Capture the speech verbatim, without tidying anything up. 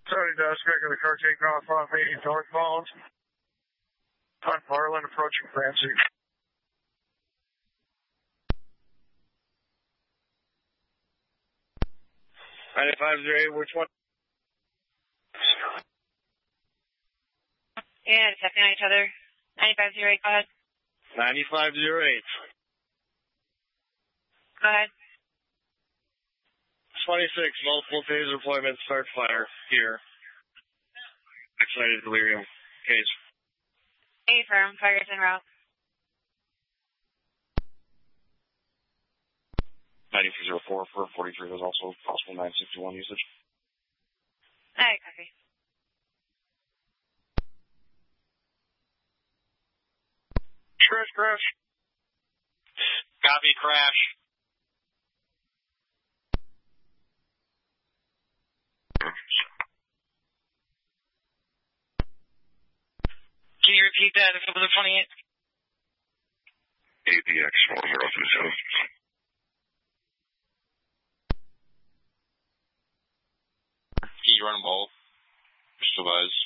Sorry, Dust, regular car taking off on me, northbound. On Parlin, approaching Francie. ninety-five zero eight, which one? Yeah, detecting on each other. ninety-five zero eight, go ahead. ninety-five zero eight. Go ahead. twenty-six, multiple taser deployments, start fire, here. Excited delirium, case. A firm, fire's en route. ninety-three zero four for forty-three was also possible nine sixty-one usage. Alright, copy. Crash, crash. Copy, crash. Can you repeat that if it was a twenty-eight? A P X one zero two seven. Can you run them both? Just advise.